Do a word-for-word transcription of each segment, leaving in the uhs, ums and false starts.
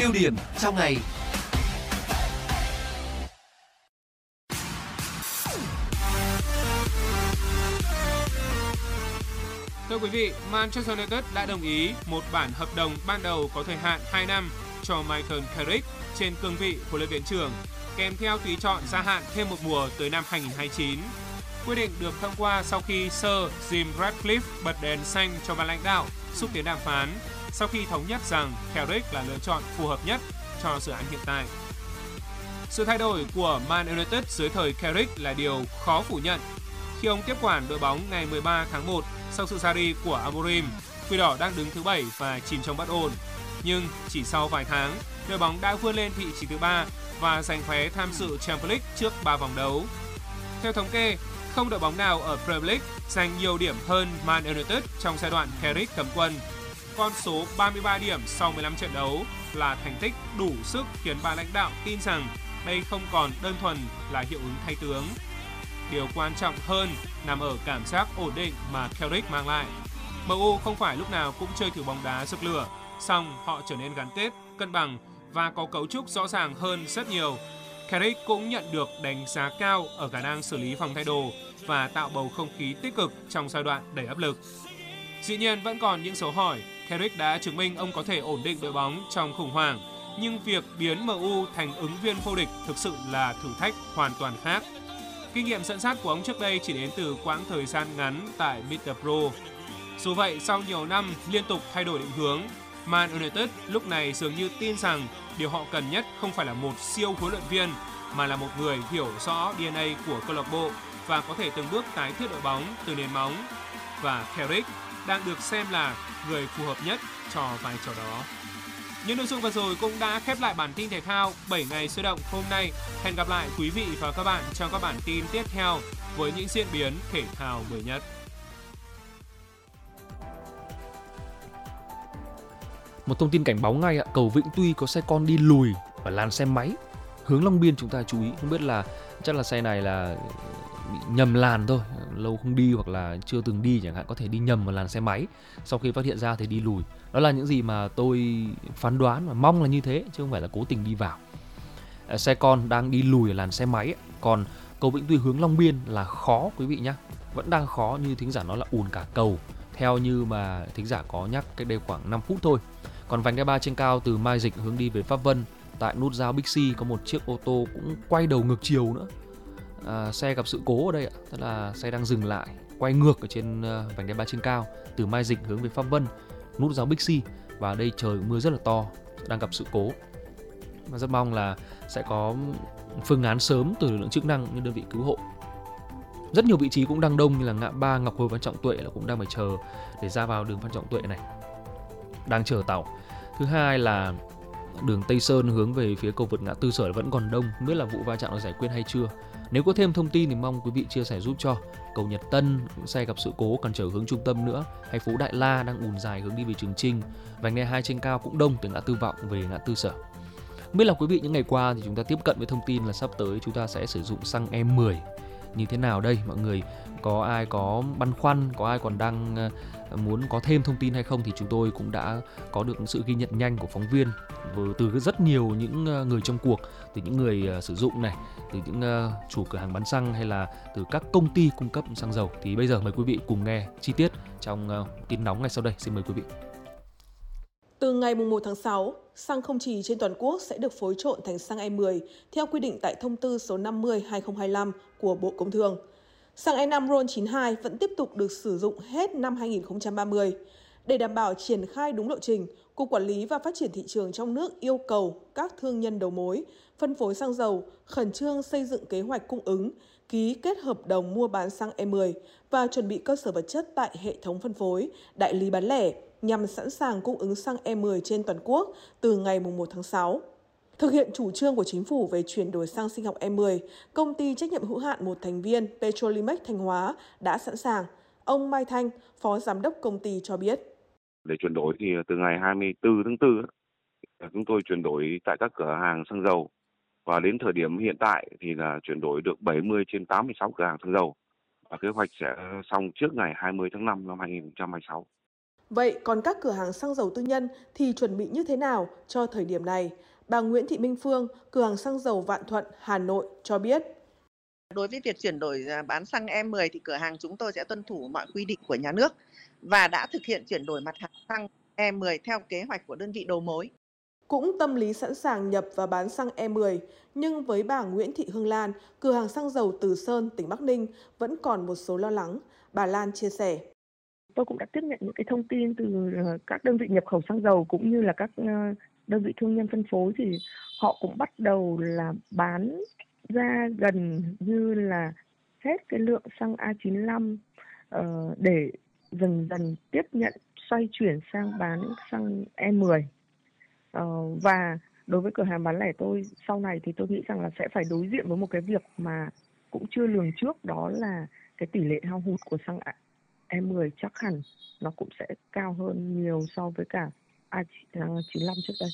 tiêu điểm trong ngày. Thưa quý vị, Manchester United đã đồng ý một bản hợp đồng ban đầu có thời hạn hai năm cho Michael Carrick trên cương vị huấn luyện viên trưởng, kèm theo tùy chọn gia hạn thêm một mùa tới năm hai không hai chín. Quyết định được thông qua sau khi Sir Jim Ratcliffe bật đèn xanh cho ban lãnh đạo xúc tiến đàm phán, sau khi thống nhất rằng Carrick là lựa chọn phù hợp nhất cho dự án hiện tại. Sự thay đổi của Man United dưới thời Carrick là điều khó phủ nhận. Khi ông tiếp quản đội bóng ngày mười ba tháng một sau sự ra đi của Amorim, Quỷ đỏ đang đứng thứ bảy và chìm trong bất ổn. Nhưng chỉ sau vài tháng, đội bóng đã vươn lên vị trí thứ ba và giành vé tham dự Champions League trước ba vòng đấu. Theo thống kê, không đội bóng nào ở Premier League giành nhiều điểm hơn Man United trong giai đoạn Carrick cầm quân. Con số ba mươi ba điểm sau mười lăm trận đấu là thành tích đủ sức khiến ban lãnh đạo tin rằng đây không còn đơn thuần là hiệu ứng thay tướng. Điều quan trọng hơn nằm ở cảm giác ổn định mà Carrick mang lại. em u không phải lúc nào cũng chơi thử bóng đá rực lửa, song họ trở nên gắn kết, cân bằng và có cấu trúc rõ ràng hơn rất nhiều. Carrick cũng nhận được đánh giá cao ở khả năng xử lý phòng thay đồ và tạo bầu không khí tích cực trong giai đoạn đầy áp lực. Dĩ nhiên vẫn còn những dấu hỏi. Carrick đã chứng minh ông có thể ổn định đội bóng trong khủng hoảng, nhưng việc biến em u thành ứng viên vô địch thực sự là thử thách hoàn toàn khác. Kinh nghiệm dẫn dắt của ông trước đây chỉ đến từ quãng thời gian ngắn tại Middlesbrough. Dù vậy, sau nhiều năm liên tục thay đổi định hướng, Man United lúc này dường như tin rằng điều họ cần nhất không phải là một siêu huấn luyện viên, mà là một người hiểu rõ đê en a của câu lạc bộ và có thể từng bước tái thiết đội bóng từ nền móng. Và Carrick đang được xem là người phù hợp nhất cho vai trò đó. Những nội dung vừa rồi cũng đã khép lại bản tin thể thao bảy ngày sôi động hôm nay. Hẹn gặp lại quý vị và các bạn trong các bản tin tiếp theo với những diễn biến thể thao mới nhất. Một thông tin cảnh báo ngay ạ, cầu Vĩnh Tuy có xe con đi lùi và làn xe máy hướng Long Biên, chúng ta chú ý. Không biết là chắc là xe này là bị nhầm làn thôi, lâu không đi hoặc là chưa từng đi chẳng hạn, có thể đi nhầm vào làn xe máy, sau khi phát hiện ra thì đi lùi. Đó là những gì mà tôi phán đoán và mong là như thế, chứ không phải là cố tình đi vào. Xe con đang đi lùi ở làn xe máy, còn cầu Vĩnh Tuy hướng Long Biên là khó quý vị nhé, vẫn đang khó, như thính giả nói là ùn cả cầu, theo như mà thính giả có nhắc cách đây khoảng năm phút thôi. Còn vành đai ba trên cao từ Mai Dịch hướng đi về Pháp Vân, tại nút giao Bixi có một chiếc ô tô cũng quay đầu ngược chiều nữa. À, xe gặp sự cố ở đây ạ, tức là xe đang dừng lại, quay ngược ở trên uh, vành đai ba trên cao từ Mai Dịch hướng về Pháp Vân, nút giao Bixi, và ở đây trời mưa rất là to, đang gặp sự cố. Và rất mong là sẽ có phương án sớm từ lực lượng chức năng như đơn vị cứu hộ. Rất nhiều vị trí cũng đang đông, như là ngã ba Ngọc Hồi Phan Trọng Tuệ là cũng đang phải chờ để ra vào đường Phan Trọng Tuệ này, đang chờ tàu. Thứ hai là đường Tây Sơn hướng về phía cầu vượt ngã tư Sở vẫn còn đông, không biết là vụ va chạm đã giải quyết hay chưa. Nếu có thêm thông tin thì mong quý vị chia sẻ giúp cho. Cầu Nhật Tân xe gặp sự cố cản trở hướng trung tâm nữa, hay phố Đại La đang ùn dài hướng đi về Trường Chinh, vành đai hai trên cao cũng đông từ ngã tư Vọng về ngã tư Sở. Không biết là quý vị những ngày qua thì chúng ta tiếp cận với thông tin là sắp tới chúng ta sẽ sử dụng xăng E mười như thế nào đây? Mọi người có ai có băn khoăn, có ai còn đang muốn có thêm thông tin hay không thì chúng tôi cũng đã có được sự ghi nhận nhanh của phóng viên từ rất nhiều những người trong cuộc, từ những người sử dụng này, từ những chủ cửa hàng bán xăng hay là từ các công ty cung cấp xăng dầu. Thì bây giờ mời quý vị cùng nghe chi tiết trong tin nóng ngay sau đây. Xin mời quý vị. Từ ngày một tháng sáu, xăng không chì trên toàn quốc sẽ được phối trộn thành xăng E mười theo quy định tại thông tư số năm mươi trên hai nghìn không trăm hai mươi lăm của Bộ Công Thương. Xăng E năm RON chín mươi hai vẫn tiếp tục được sử dụng hết năm hai nghìn không trăm ba mươi. Để đảm bảo triển khai đúng lộ trình, Cục Quản lý và Phát triển Thị trường trong nước yêu cầu các thương nhân đầu mối, phân phối xăng dầu khẩn trương xây dựng kế hoạch cung ứng, ký kết hợp đồng mua bán xăng E mười và chuẩn bị cơ sở vật chất tại hệ thống phân phối, đại lý bán lẻ nhằm sẵn sàng cung ứng xăng E mười trên toàn quốc từ ngày một tháng sáu. Thực hiện chủ trương của Chính phủ về chuyển đổi xăng sinh học E mười, công ty trách nhiệm hữu hạn một thành viên Petrolimex Thanh Hóa đã sẵn sàng. Ông Mai Thanh, Phó Giám đốc công ty cho biết. Để chuyển đổi thì từ ngày hai mươi tư tháng tư, chúng tôi chuyển đổi tại các cửa hàng xăng dầu. Và đến thời điểm hiện tại thì là chuyển đổi được bảy mươi trên tám mươi sáu cửa hàng xăng dầu. Và kế hoạch sẽ xong trước ngày hai mươi tháng năm năm hai nghìn không trăm hai mươi sáu. Vậy còn các cửa hàng xăng dầu tư nhân thì chuẩn bị như thế nào cho thời điểm này? Bà Nguyễn Thị Minh Phương, cửa hàng xăng dầu Vạn Thuận, Hà Nội cho biết. Đối với việc chuyển đổi bán xăng E mười thì cửa hàng chúng tôi sẽ tuân thủ mọi quy định của nhà nước và đã thực hiện chuyển đổi mặt hàng xăng E mười theo kế hoạch của đơn vị đầu mối. Cũng tâm lý sẵn sàng nhập và bán xăng E mười, nhưng với bà Nguyễn Thị Hương Lan, cửa hàng xăng dầu Từ Sơn, tỉnh Bắc Ninh vẫn còn một số lo lắng. Bà Lan chia sẻ. Tôi cũng đã tiếp nhận những cái thông tin từ các đơn vị nhập khẩu xăng dầu cũng như là các đơn vị thương nhân phân phối thì họ cũng bắt đầu là bán ra gần như là hết cái lượng xăng A chín mươi lăm uh, để dần dần tiếp nhận xoay chuyển sang bán xăng E mười. Uh, và đối với cửa hàng bán lẻ tôi sau này thì tôi nghĩ rằng là sẽ phải đối diện với một cái việc mà cũng chưa lường trước, đó là cái tỷ lệ hao hụt của xăng E mười chắc hẳn nó cũng sẽ cao hơn nhiều so với cả A chín mươi lăm trước đây.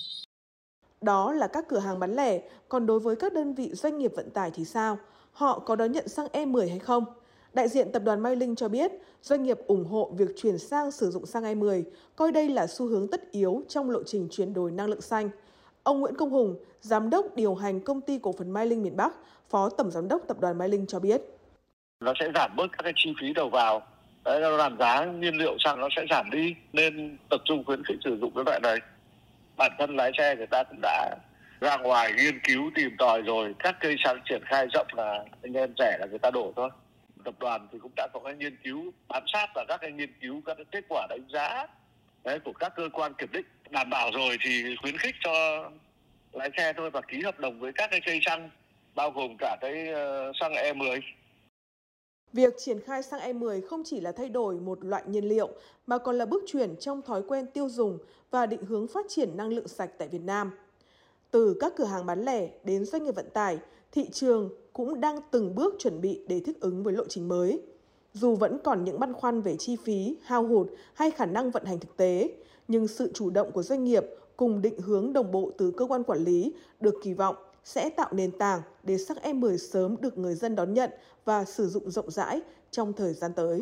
Đó là các cửa hàng bán lẻ, còn đối với các đơn vị doanh nghiệp vận tải thì sao? Họ có đón nhận xăng E mười hay không? Đại diện tập đoàn Mai Linh cho biết, doanh nghiệp ủng hộ việc chuyển sang sử dụng xăng E mười, coi đây là xu hướng tất yếu trong lộ trình chuyển đổi năng lượng xanh. Ông Nguyễn Công Hùng, giám đốc điều hành công ty cổ phần Mai Linh miền Bắc, phó tổng giám đốc tập đoàn Mai Linh cho biết. Nó sẽ giảm bớt các cái chi phí đầu vào, đấy, nó làm giá nhiên liệu xăng nó sẽ giảm đi, nên tập trung khuyến khích sử dụng cái loại này. Bản thân lái xe người ta cũng đã ra ngoài nghiên cứu tìm tòi rồi, các cây xăng triển khai rộng là anh em rẻ là người ta đổ thôi. Tập đoàn thì cũng đã có cái nghiên cứu bám sát và các cái nghiên cứu, các cái kết quả đánh giá đấy, của các cơ quan kiểm định đảm bảo rồi thì khuyến khích cho lái xe thôi và ký hợp đồng với các cái cây xăng bao gồm cả cái uh, xăng E mười. Việc triển khai xăng E mười không chỉ là thay đổi một loại nhiên liệu mà còn là bước chuyển trong thói quen tiêu dùng và định hướng phát triển năng lượng sạch tại Việt Nam. Từ các cửa hàng bán lẻ đến doanh nghiệp vận tải, thị trường cũng đang từng bước chuẩn bị để thích ứng với lộ trình mới. Dù vẫn còn những băn khoăn về chi phí, hao hụt hay khả năng vận hành thực tế, nhưng sự chủ động của doanh nghiệp cùng định hướng đồng bộ từ cơ quan quản lý được kỳ vọng sẽ tạo nền tảng để xăng E mười sớm được người dân đón nhận và sử dụng rộng rãi trong thời gian tới.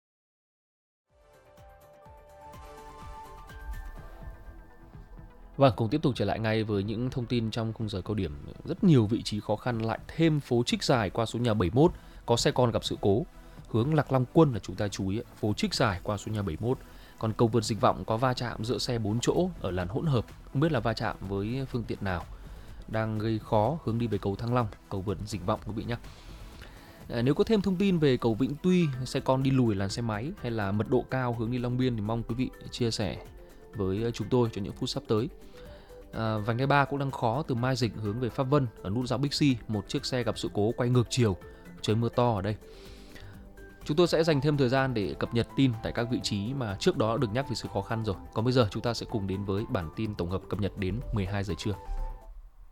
Vâng, cùng tiếp tục trở lại ngay với những thông tin trong khung giờ cao điểm. Rất nhiều vị trí khó khăn, lại thêm phố Trích Dài qua số nhà bảy mươi mốt có xe con gặp sự cố. Hướng Lạc Long Quân là chúng ta chú ý, phố Trích Dài qua số nhà bảy mươi mốt. Còn cầu vượt Dịch Vọng có va chạm giữa xe bốn chỗ ở làn hỗn hợp, không biết là va chạm với phương tiện nào, đang gây khó hướng đi về cầu Thăng Long, cầu vượt Dịch Vọng quý vị nhé. À, nếu có thêm thông tin về cầu Vĩnh Tuy, xe con đi lùi làn xe máy hay là mật độ cao hướng đi Long Biên thì mong quý vị chia sẻ với chúng tôi cho những phút sắp tới. À, vành đai ba cũng đang khó từ Mai Dịch hướng về Pháp Vân ở nút giao Bixi, một chiếc xe gặp sự cố quay ngược chiều, trời mưa to ở đây. Chúng tôi sẽ dành thêm thời gian để cập nhật tin tại các vị trí mà trước đó được nhắc về sự khó khăn rồi. Còn bây giờ chúng ta sẽ cùng đến với bản tin tổng hợp cập nhật đến mười hai giờ trưa.